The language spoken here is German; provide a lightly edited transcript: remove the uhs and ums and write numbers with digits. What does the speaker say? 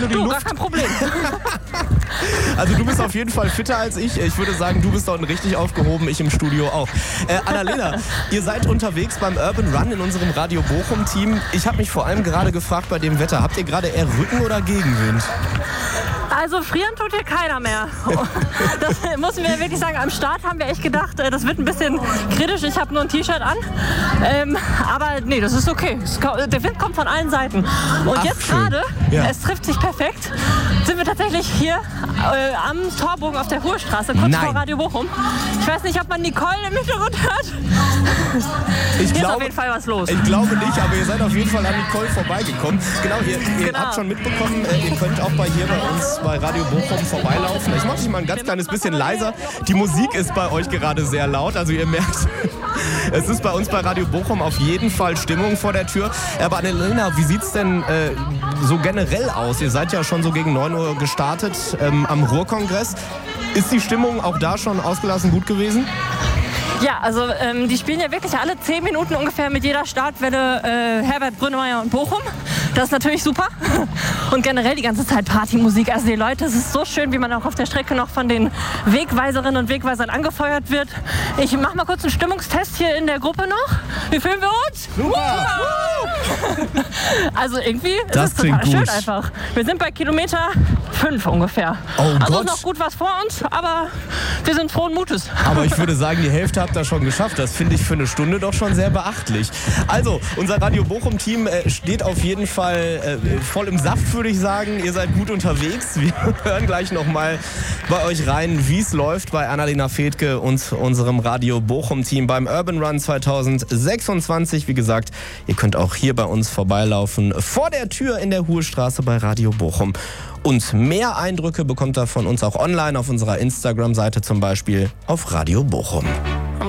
du die Luft? Gar kein Problem. Also du bist auf jeden Fall fitter als ich. Ich würde sagen, du bist dort richtig aufgehoben, ich im Studio auch. Annalena, ihr seid unterwegs beim Urban Run in unserem Radio Bochum-Team. Ich habe mich vor allem gerade gefragt bei dem Wetter, habt ihr gerade eher Rücken oder Gegenwind? Also frieren tut hier keiner mehr. Das müssen wir wirklich sagen. Am Start haben wir echt gedacht, das wird ein bisschen kritisch. Ich habe nur ein T-Shirt an. Aber nee, das ist okay. Der Wind kommt von allen Seiten. Und jetzt gerade, es trifft sich perfekt, sind wir tatsächlich hier am Torbogen auf der Ruhestraße, kurz vor Radio Bochum. Ich weiß nicht, ob man Nicole im Hintergrund hört. Hier ist auf jeden Fall was los. Ich glaube nicht, aber ihr seid auf jeden Fall an Nicole vorbeigekommen. Genau, ihr habt schon mitbekommen, ihr könnt auch hier bei uns bei Radio Bochum vorbeilaufen. Ich mache dich mal ein ganz kleines bisschen leiser. Die Musik ist bei euch gerade sehr laut, also ihr merkt, es ist bei uns bei Radio Bochum auf jeden Fall Stimmung vor der Tür. Aber Annalena, wie sieht's denn so generell aus? Ihr seid ja schon so gegen 9 Uhr gestartet am Ruhrkongress. Ist die Stimmung auch da schon ausgelassen gut gewesen? Ja, also die spielen ja wirklich alle 10 Minuten ungefähr mit jeder Startwelle Herbert Grönemeyer und Bochum. Das ist natürlich super. Und generell die ganze Zeit Partymusik. Also die Leute, es ist so schön, wie man auch auf der Strecke noch von den Wegweiserinnen und Wegweisern angefeuert wird. Ich mache mal kurz einen Stimmungstest hier in der Gruppe noch. Wie fühlen wir uns? Also irgendwie ist es total schön einfach. Wir sind bei Kilometer 5 ungefähr. Oh also Gott. ist noch gut was vor uns, aber wir sind frohen Mutes. Aber ich würde sagen, die Hälfte habt ihr schon geschafft. Das finde ich für eine Stunde doch schon sehr beachtlich. Also, unser Radio Bochum-Team steht auf jeden Fall voll im Saft, würde ich sagen. Ihr seid gut unterwegs. Wir hören gleich nochmal bei euch rein, wie es läuft bei Annalena Fethke und unserem Radio Bochum-Team beim Urban Run 2026. Wie gesagt, ihr könnt auch hier bei uns vorbeilaufen, vor der Tür in der Ruhestraße bei Radio Bochum. Und mehr Eindrücke bekommt ihr von uns auch online auf unserer Instagram-Seite, zum Beispiel auf Radio Bochum.